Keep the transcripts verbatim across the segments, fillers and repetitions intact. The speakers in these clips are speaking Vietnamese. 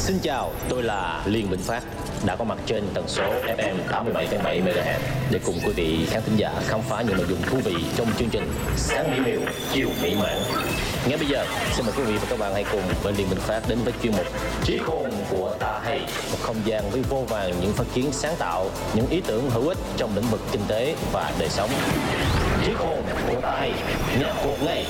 Xin chào, tôi là Liên Minh Phát, đã có mặt trên tần số ép em tám mươi bảy phẩy bảy mê ga héc để cùng quý vị khán thính giả khám phá những nội dung thú vị trong chương trình Sáng mỹ miều, chiều mỹ mãn. Ngay bây giờ, xin mời quý vị và các bạn hãy cùng bên Liên Minh Phát đến với chuyên mục Trí khôn của ta hay, một không gian với vô vàn những phát kiến sáng tạo, những ý tưởng hữu ích trong lĩnh vực kinh tế và đời sống. Trí khôn của ta hay, nhập cuộc ngay.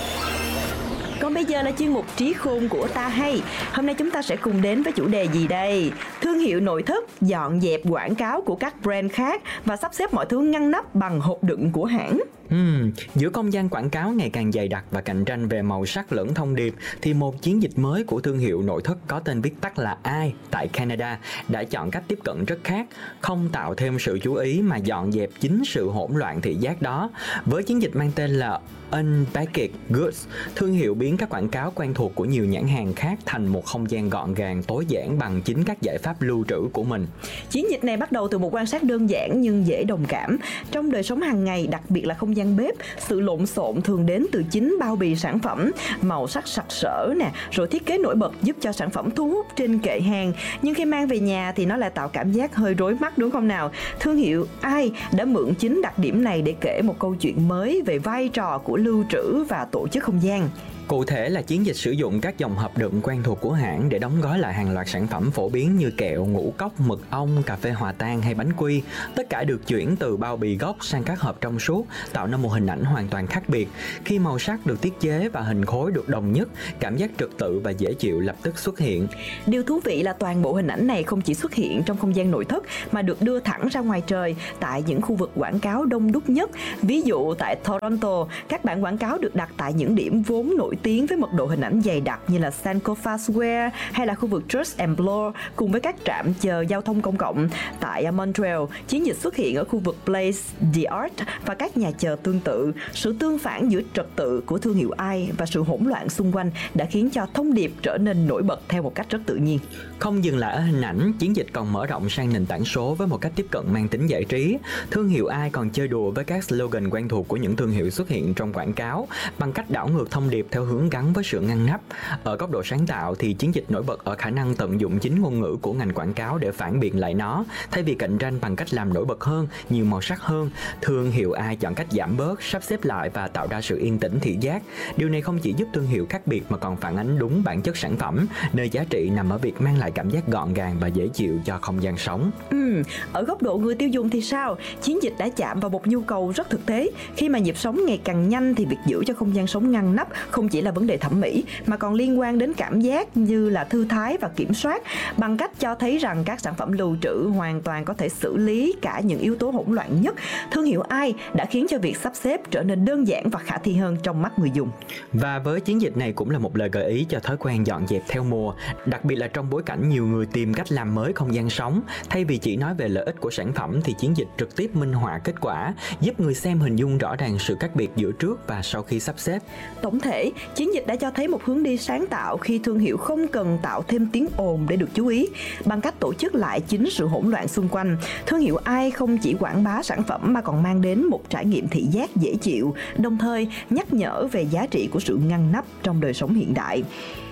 Còn bây giờ là chuyên mục Trí khôn của ta hay. Hôm nay chúng ta sẽ cùng đến với chủ đề gì đây? Thương hiệu nội thất dọn dẹp quảng cáo của các brand khác và sắp xếp mọi thứ ngăn nắp bằng hộp đựng của hãng. Uhm, giữa không gian quảng cáo ngày càng dày đặc và cạnh tranh về màu sắc lẫn thông điệp, thì một chiến dịch mới của thương hiệu nội thất có tên viết tắt là ai tại Canada đã chọn cách tiếp cận rất khác, không tạo thêm sự chú ý mà dọn dẹp chính sự hỗn loạn thị giác đó. Với chiến dịch mang tên là Unpacked Goods, thương hiệu biến các quảng cáo quen thuộc của nhiều nhãn hàng khác thành một không gian gọn gàng tối giản bằng chính các giải pháp lưu trữ của mình. Chiến dịch này bắt đầu từ một quan sát đơn giản nhưng dễ đồng cảm. Trong đời sống hàng ngày, đặc biệt là không gian bếp, sự lộn xộn thường đến từ chính bao bì sản phẩm, màu sắc sặc sỡ nè, rồi thiết kế nổi bật giúp cho sản phẩm thu hút trên kệ hàng. Nhưng khi mang về nhà thì nó lại tạo cảm giác hơi rối mắt, đúng không nào? Thương hiệu ai đã mượn chính đặc điểm này để kể một câu chuyện mới về vai trò của lưu trữ và tổ chức không gian. Cụ thể là chiến dịch sử dụng các dòng hộp đựng quen thuộc của hãng để đóng gói lại hàng loạt sản phẩm phổ biến như kẹo, ngũ cốc, mật ong, cà phê hòa tan hay bánh quy. Tất cả được chuyển từ bao bì gốc sang các hộp trong suốt, tạo nên một hình ảnh hoàn toàn khác biệt. Khi màu sắc được tiết chế và hình khối được đồng nhất, cảm giác trật tự và dễ chịu lập tức xuất hiện. Điều thú vị là toàn bộ hình ảnh này không chỉ xuất hiện trong không gian nội thất mà được đưa thẳng ra ngoài trời tại những khu vực quảng cáo đông đúc nhất. Ví dụ tại Toronto, các bản quảng cáo được đặt tại những điểm vốn nổi tiếng với mật độ hình ảnh dày đặc như là Sankofa Square hay là khu vực Trust and Bloor, cùng với các trạm chờ giao thông công cộng. Tại Montreal, chiến dịch xuất hiện ở khu vực Place the Art và các nhà chờ tương tự. Sự tương phản giữa trật tự của thương hiệu ai và sự hỗn loạn xung quanh đã khiến cho thông điệp trở nên nổi bật theo một cách rất tự nhiên. Không dừng lại ở hình ảnh, chiến dịch còn mở rộng sang nền tảng số với một cách tiếp cận mang tính giải trí. Thương hiệu ai còn chơi đùa với các slogan quen thuộc của những thương hiệu xuất hiện trong quảng cáo bằng cách đảo ngược thông điệp theo hướng gắn với sự ngăn nắp. Ở góc độ sáng tạo thì chiến dịch nổi bật ở khả năng tận dụng chính ngôn ngữ của ngành quảng cáo để phản biện lại nó. Thay vì cạnh tranh bằng cách làm nổi bật hơn, nhiều màu sắc hơn, thương hiệu ai chọn cách giảm bớt, sắp xếp lại và tạo ra sự yên tĩnh thị giác. Điều này không chỉ giúp thương hiệu khác biệt mà còn phản ánh đúng bản chất sản phẩm, nơi giá trị nằm ở việc mang lại cảm giác gọn gàng và dễ chịu cho không gian sống. Ừ, ở góc độ người tiêu dùng thì sao? Chiến dịch đã chạm vào một nhu cầu rất thực tế. Khi mà nhịp sống ngày càng nhanh thì việc giữ cho không gian sống ngăn nắp không chỉ là vấn đề thẩm mỹ mà còn liên quan đến cảm giác như là thư thái và kiểm soát, bằng cách cho thấy rằng các sản phẩm lưu trữ hoàn toàn có thể xử lý cả những yếu tố hỗn loạn nhất. Thương hiệu ai đã khiến cho việc sắp xếp trở nên đơn giản và khả thi hơn trong mắt người dùng. Và với chiến dịch này cũng là một lời gợi ý cho thói quen dọn dẹp theo mùa, đặc biệt là trong bối cảnh nhiều người tìm cách làm mới không gian sống. Thay vì chỉ nói về lợi ích của sản phẩm thì chiến dịch trực tiếp minh họa kết quả, giúp người xem hình dung rõ ràng sự khác biệt giữa trước và sau khi sắp xếp. Tổng thể, chiến dịch đã cho thấy một hướng đi sáng tạo khi thương hiệu không cần tạo thêm tiếng ồn để được chú ý. Bằng cách tổ chức lại chính sự hỗn loạn xung quanh, thương hiệu ai không chỉ quảng bá sản phẩm mà còn mang đến một trải nghiệm thị giác dễ chịu, đồng thời nhắc nhở về giá trị của sự ngăn nắp trong đời sống hiện đại.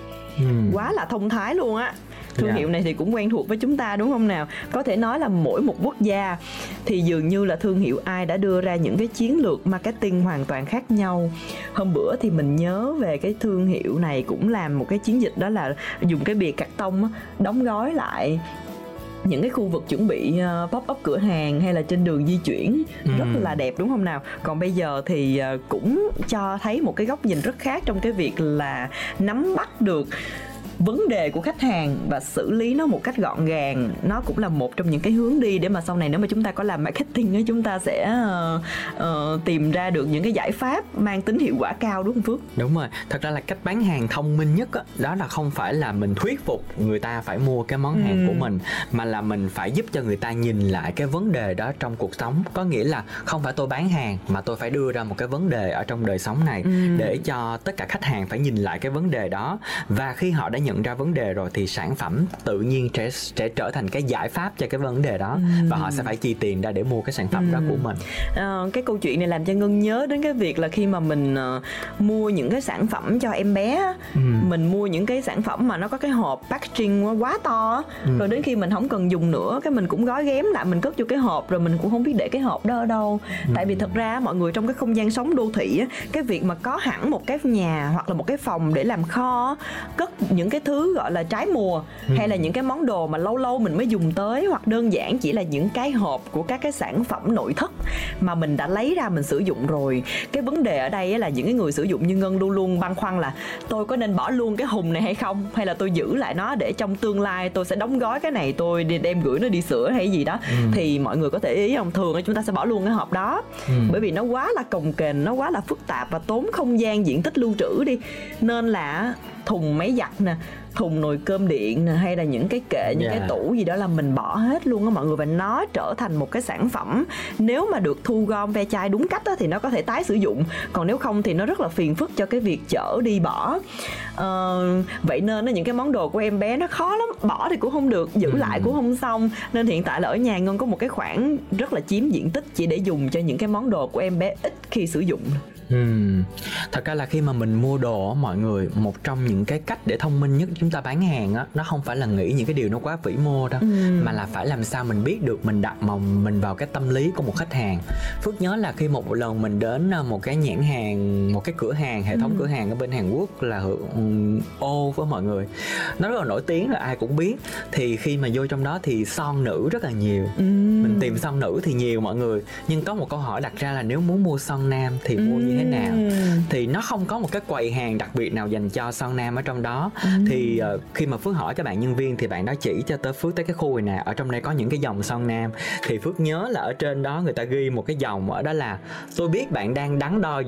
uhm. Quá là thông thái luôn á. Thương yeah. hiệu này thì cũng quen thuộc với chúng ta, đúng không nào? Có thể nói là mỗi một quốc gia thì dường như là thương hiệu ai đã đưa ra những cái chiến lược marketing hoàn toàn khác nhau. Hôm bữa thì mình nhớ về cái thương hiệu này cũng làm một cái chiến dịch, đó là dùng cái bìa cạc tông đóng gói lại những cái khu vực chuẩn bị pop-up cửa hàng hay là trên đường di chuyển, ừ. rất là đẹp, đúng không nào? Còn bây giờ thì cũng cho thấy một cái góc nhìn rất khác trong cái việc là nắm bắt được vấn đề của khách hàng và xử lý nó một cách gọn gàng. Nó cũng là một trong những cái hướng đi để mà sau này nếu mà chúng ta có làm marketing ấy, chúng ta sẽ uh, uh, tìm ra được những cái giải pháp mang tính hiệu quả cao, đúng không Phước? Đúng rồi, thật ra là cách bán hàng thông minh nhất đó, đó là không phải là mình thuyết phục người ta phải mua cái món hàng ừ. của mình, mà là mình phải giúp cho người ta nhìn lại cái vấn đề đó trong cuộc sống. Có nghĩa là không phải tôi bán hàng mà tôi phải đưa ra một cái vấn đề ở trong đời sống này ừ. để cho tất cả khách hàng phải nhìn lại cái vấn đề đó. Và khi họ đã nhận nhận ra vấn đề rồi thì sản phẩm tự nhiên sẽ, sẽ trở thành cái giải pháp cho cái vấn đề đó. ừ. Và họ sẽ phải chi tiền ra để mua cái sản phẩm ừ. đó của mình. À, cái câu chuyện này làm cho Ngân nhớ đến cái việc là khi mà mình uh, mua những cái sản phẩm cho em bé, ừ. mình mua những cái sản phẩm mà nó có cái hộp packaging quá to, ừ. rồi đến khi mình không cần dùng nữa, cái mình cũng gói ghém lại, mình cất vô cái hộp, rồi mình cũng không biết để cái hộp đó ở đâu. ừ. Tại vì thật ra mọi người trong cái không gian sống đô thị, cái việc mà có hẳn một cái nhà hoặc là một cái phòng để làm kho cất những cái thứ gọi là trái mùa, ừ. hay là những cái món đồ mà lâu lâu mình mới dùng tới, hoặc đơn giản chỉ là những cái hộp của các cái sản phẩm nội thất mà mình đã lấy ra mình sử dụng rồi. Cái vấn đề ở đây là những cái người sử dụng như Ngân luôn luôn băn khoăn là tôi có nên bỏ luôn cái hùng này hay không, hay là tôi giữ lại nó để trong tương lai tôi sẽ đóng gói cái này, tôi đem gửi nó đi sửa hay gì đó. ừ. Thì mọi người có thể ý không, thường chúng ta sẽ bỏ luôn cái hộp đó, ừ. bởi vì nó quá là cồng kềnh, nó quá là phức tạp và tốn không gian, diện tích lưu trữ đi. Nên là thùng máy giặt nè, thùng nồi cơm điện nè, hay là những cái kệ, những yeah. cái tủ gì đó là mình bỏ hết luôn á mọi người. Và nó trở thành một cái sản phẩm, nếu mà được thu gom ve chai đúng cách á, thì nó có thể tái sử dụng. Còn nếu không thì nó rất là phiền phức cho cái việc chở đi bỏ. ờ, Vậy nên những cái món đồ của em bé nó khó lắm, bỏ thì cũng không được, giữ ừ. lại cũng không xong. Nên hiện tại là ở nhà Ngân có một cái khoảng rất là chiếm diện tích chỉ để dùng cho những cái món đồ của em bé ít khi sử dụng. Ừ. Thật ra là khi mà mình mua đồ mọi người, một trong những cái cách để thông minh nhất chúng ta bán hàng á, nó không phải là nghĩ những cái điều nó quá vĩ mô đâu, ừ. mà là phải làm sao mình biết được mình đặt mong mình vào cái tâm lý của một khách hàng. Phước nhớ là khi một lần mình đến một cái nhãn hàng, một cái cửa hàng, hệ thống ừ. cửa hàng ở bên Hàn Quốc là ô với mọi người, nó rất là nổi tiếng, là ai cũng biết. Thì khi mà vô trong đó thì son nữ rất là nhiều, ừ. mình tìm son nữ thì nhiều mọi người, nhưng có một câu hỏi đặt ra là nếu muốn mua son nam thì mua như thế nào? Thì nó không có một cái quầy hàng đặc biệt nào dành cho son nam ở trong đó. ừ. Thì uh, khi mà Phước hỏi các bạn nhân viên thì bạn đó chỉ cho tới Phước tới cái khu này nè, ở trong đây có những cái dòng son nam. Thì Phước nhớ là ở trên đó người ta ghi một cái dòng ở đó là tôi biết bạn đang đắn đo